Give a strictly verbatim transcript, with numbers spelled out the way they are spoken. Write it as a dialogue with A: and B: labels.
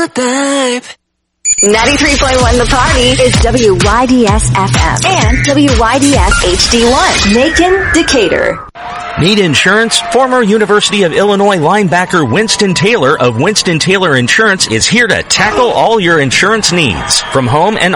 A: my babe.
B: ninety-three point one The Party is W Y D S F M and W Y D S H D one. Macon, Decatur.
C: Need insurance? Former University of Illinois linebacker Winston Taylor of Winston Taylor Insurance is here to tackle all your insurance needs. From home and